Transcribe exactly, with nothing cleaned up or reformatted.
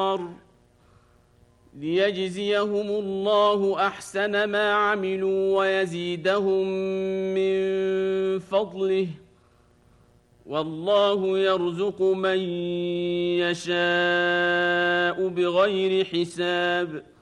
النار ليجزيهم الله أحسن ما عملوا ويزيدهم من فضله والله يرزق من يشاء بغير حساب.